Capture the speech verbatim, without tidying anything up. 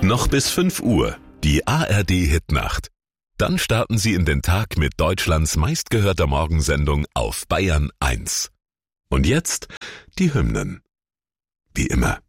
Noch bis fünf Uhr, die A R D-Hitnacht. Dann starten Sie in den Tag mit Deutschlands meistgehörter Morgensendung auf Bayern eins. Und jetzt die Hymnen. Wie immer.